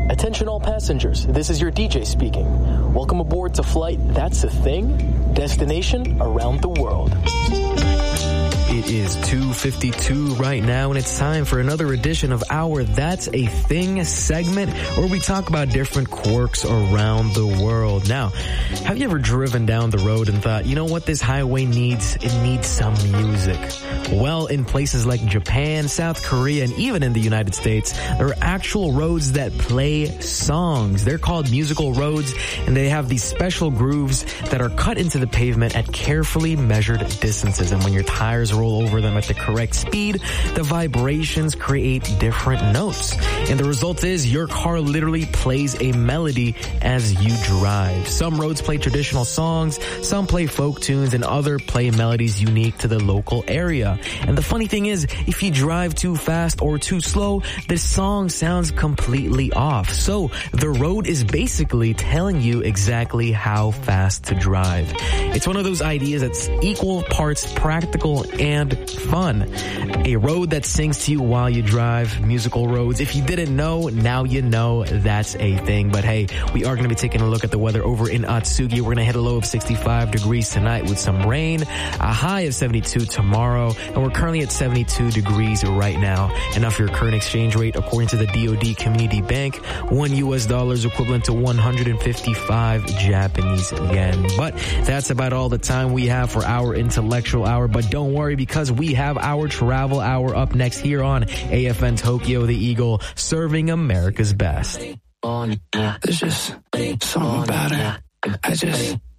Attention all passengers, this is your DJ speaking. Welcome aboard to flight That's a Thing, destination around the world. It is 2:52 right now, and it's time for another edition of our That's a Thing segment, where we talk about different quirks around the world. Now, have you ever driven down the road and thought, you know what this highway needs? It needs some music. Well, in places like Japan, South Korea, and even in the United States, there are actual roads that play songs. They're called musical roads, and they have these special grooves that are cut into the pavement at carefully measured distances. And when your tires roll over them at the correct speed, the vibrations create different notes. And the result is your car literally plays a melody as you drive. Some roads play traditional songs, some play folk tunes, and other play melodies unique to the local area. And the funny thing is, if you drive too fast or too slow, the song sounds completely off. So the road is basically telling you exactly how fast to drive. It's one of those ideas that's equal parts practical and fun. A road that sings to you while you drive, musical roads. If you didn't know, now you know that's a thing. But hey, we are going to be taking a look at the weather over in Atsugi. We're going to hit a low of 65 degrees tonight with some rain, a high of 72 tomorrow, and we're currently at 72 degrees right now. And now for your current exchange rate, according to the DoD Community Bank, $1 is equivalent to 155 Japanese yen. But that's about all the time we have for our intellectual hour. But don't worry, because we have our travel hour up next here on AFN Tokyo, the Eagle, serving America's best. There's just something about it. I just